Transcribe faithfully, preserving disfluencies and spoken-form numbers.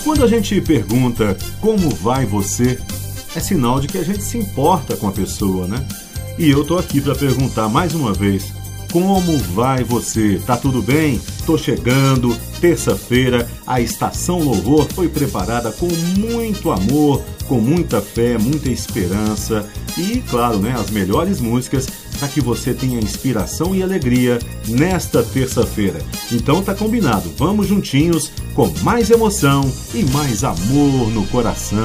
Quando a gente pergunta como vai você, é sinal de que a gente se importa com a pessoa, né? E eu tô aqui para perguntar mais uma vez, como vai você? Tá tudo bem? Tô chegando, terça-feira, a Estação Louvor foi preparada com muito amor, com muita fé, muita esperança e, claro, né, as melhores músicas para que você tenha inspiração e alegria nesta terça-feira. Então tá combinado, vamos juntinhos com mais emoção e mais amor no coração.